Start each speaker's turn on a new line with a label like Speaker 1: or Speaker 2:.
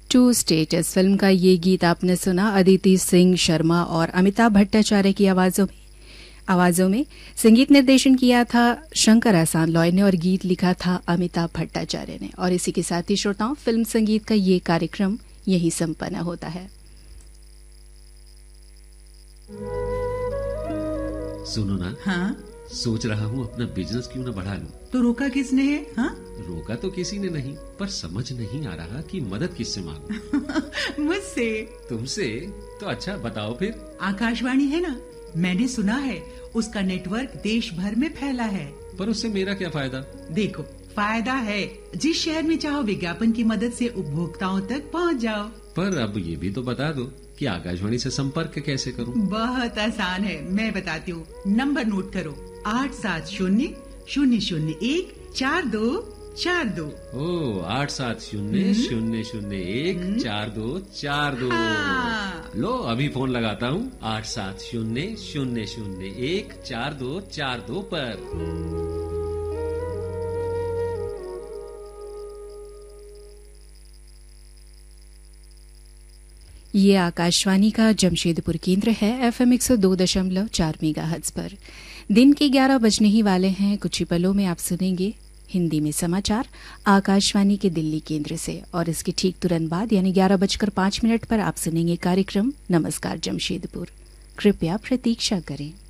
Speaker 1: To status film का ये गीत आपने सुना अदिति सिंह शर्मा और अमिताभ भट्टाचार्य की आवाजों में। संगीत निर्देशन किया था शंकर एहसान लॉय ने और गीत लिखा था अमिताभ भट्टाचार्य ने। और इसी के साथ ही श्रोताओं, फिल्म संगीत का ये कार्यक्रम यही संपन्न होता है।
Speaker 2: सुनो ना।
Speaker 3: हाँ?
Speaker 2: सोच रहा हूँ अपना बिजनेस क्यों ना बढ़ा लूं।
Speaker 3: तो रोका किसने है? हाँ?
Speaker 2: रोका तो किसी ने नहीं, पर समझ नहीं आ रहा कि मदद किससे मांगूं।
Speaker 3: मुझसे।
Speaker 2: तुमसे? तो अच्छा बताओ फिर।
Speaker 3: आकाशवाणी है ना, मैंने सुना है उसका नेटवर्क देश भर में फैला है।
Speaker 2: पर उससे मेरा क्या फायदा?
Speaker 3: देखो, फायदा है, जिस शहर में चाहो विज्ञापन की मदद से उपभोक्ताओं तक पहुंच जाओ।
Speaker 2: पर अब ये भी तो बता दो कि आकाशवाणी से संपर्क कैसे करूं?
Speaker 3: बहुत आसान है, मैं बताती हूँ। नंबर नोट करो, 870-001-4242।
Speaker 2: ओ 870-001-4242।
Speaker 3: हाँ।
Speaker 2: लो अभी फोन लगाता हूँ 870-001-4242 पर।
Speaker 1: ये आकाशवाणी का जमशेदपुर केंद्र है। FM 102.4 मेगाहर्ट्ज पर दिन के 11 बजने ही वाले हैं। कुछ ही पलों में आप सुनेंगे हिंदी में समाचार आकाशवाणी के दिल्ली केंद्र से। और इसके ठीक तुरंत बाद यानी 11:05 पर आप सुनेंगे कार्यक्रम नमस्कार जमशेदपुर। कृपया प्रतीक्षा करें।